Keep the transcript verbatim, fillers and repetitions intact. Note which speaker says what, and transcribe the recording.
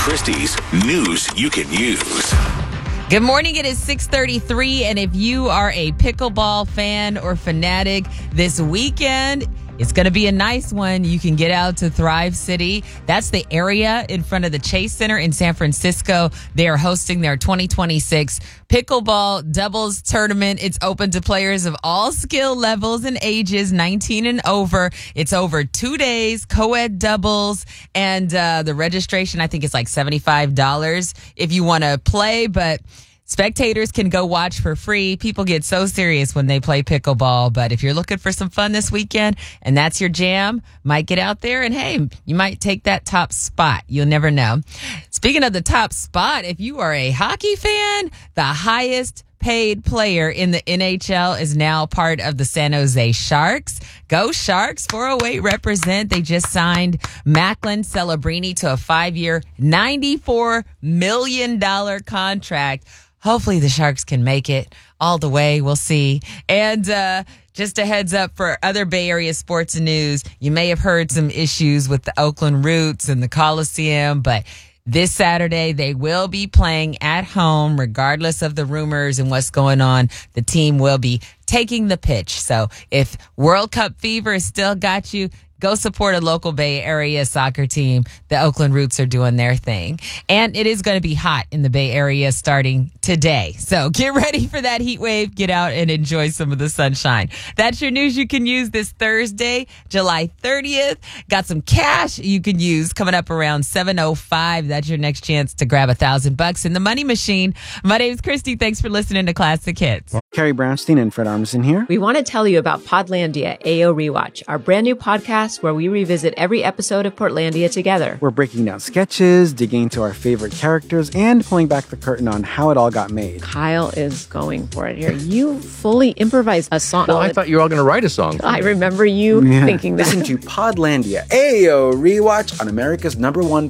Speaker 1: Christie's News You Can Use.
Speaker 2: Good morning. It is six thirty-three, and if you are a pickleball fan or fanatic, this weekend it's going to be a nice one. You can get out to Thrive City. That's the area in front of the Chase Center in San Francisco. They are hosting their twenty twenty-six pickleball doubles tournament. It's open to players of all skill levels and ages, nineteen and over. It's over two days, co-ed doubles, and uh, the registration, I think it's like seventy-five dollars if you want to play, but spectators can go watch for free. People get so serious when they play pickleball, but if you're looking for some fun this weekend and that's your jam, might get out there and hey, you might take that top spot. You'll never know. Speaking of the top spot, if you are a hockey fan, the highest paid player in the N H L is now part of the San Jose Sharks. Go Sharks! four oh eight represent. They just signed Macklin Celebrini to a five-year, ninety-four million dollars contract. Hopefully the Sharks can make it all the way. We'll see. And uh, just a heads up for other Bay Area sports news, you may have heard some issues with the Oakland Roots and the Coliseum, but this Saturday, they will be playing at home, regardless of the rumors and what's going on. The team will be taking the pitch. So if World Cup fever has still got you, go support a local Bay Area soccer team. The Oakland Roots are doing their thing. And it is going to be hot in the Bay Area starting today. So get ready for that heat wave. Get out and enjoy some of the sunshine. That's your news you can use this Thursday, July thirtieth. Got some cash you can use coming up around seven oh five. That's your next chance to grab a thousand bucks in the money machine. My name's Christy. Thanks for listening to Classic Hits.
Speaker 3: Carrie Brownstein and Fred Armisen here.
Speaker 4: We want to tell you about Podlandia A O Rewatch, our brand new podcast where we revisit every episode of Portlandia together.
Speaker 3: We're breaking down sketches, digging into our favorite characters, and pulling back the curtain on how it all got made.
Speaker 4: Kyle is going for it here. You fully improvised a song.
Speaker 5: Well, I thought you were all going to write a song.
Speaker 4: I remember you
Speaker 3: Yeah.
Speaker 4: thinking that.
Speaker 3: Listen to Podlandia A O Rewatch on America's number one